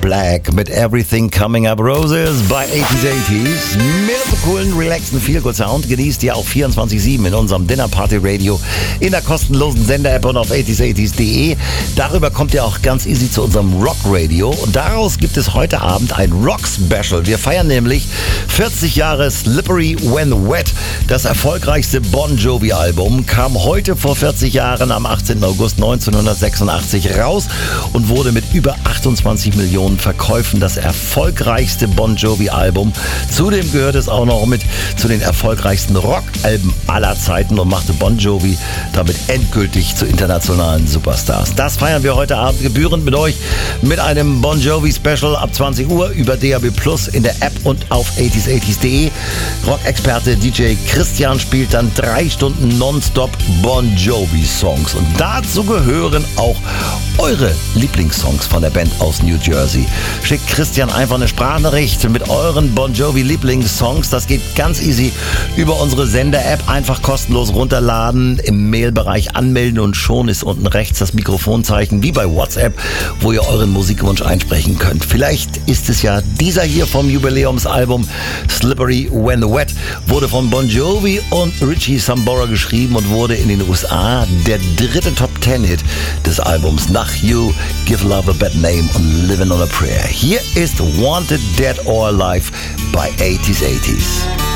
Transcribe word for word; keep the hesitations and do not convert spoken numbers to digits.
Black mit Everything Coming Up Roses bei achtziger achtziger. Mehr so coolen, relaxten Feel-Good-Sound genießt ihr auch vierundzwanzig sieben in unserem Dinner-Party-Radio in der kostenlosen Sender-App und auf achtziger achtziger punkt de. Darüber kommt ihr auch ganz easy zu unserem Rock-Radio und daraus gibt es heute Abend ein Rock-Special. Wir feiern nämlich vierzig Jahre Slippery When Wet. Das erfolgreichste Bon Jovi-Album kam heute vor vierzig Jahren am achtzehnten August neunzehnhundertsechsundachtzig raus und wurde mit über achtundzwanzig Millionen Verkäufen das erfolgreichste Bon Jovi-Album. Zudem gehört es auch noch mit zu den erfolgreichsten Rock-Alben aller Zeiten und machte Bon Jovi damit endgültig zu internationalen Superstars. Das feiern wir heute Abend gebührend mit euch mit einem Bon Jovi-Special ab zwanzig Uhr über D A B Plus in der App und auf achtziger achtziger punkt de. Rock-Experte D J Christian spielt dann drei Stunden nonstop Bon Jovi-Songs und dazu gehören auch eure Lieblingssongs von der Band aus New Jersey. Schickt Christian einfach eine Sprachnachricht mit euren Bon Jovi Lieblingssongs. Das geht ganz easy über unsere Sender-App. Einfach kostenlos runterladen, im Mailbereich anmelden und schon ist unten rechts das Mikrofonzeichen wie bei WhatsApp, wo ihr euren Musikwunsch einsprechen könnt. Vielleicht ist es ja dieser hier vom Jubiläumsalbum Slippery When Wet. Wurde von Bon Jovi und Richie Sambora geschrieben und wurde in den U S A der dritte Top-Ten-Hit des Albums nach You, Give Love a Bad Name und Living on a Prayer. Hier ist Wanted Dead or Alive bei achtziger achtziger.